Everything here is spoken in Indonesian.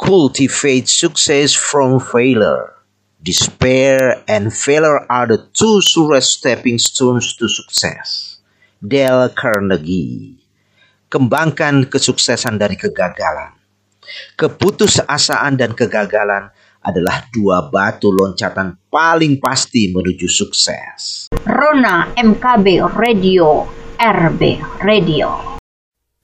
Cultivate success from failure. Despair and failure are the two surest stepping stones to success. Dale Carnegie. Kembangkan kesuksesan dari kegagalan. Keputusasaan dan kegagalan adalah dua batu loncatan paling pasti menuju sukses. Rona MKB Radio, RB Radio.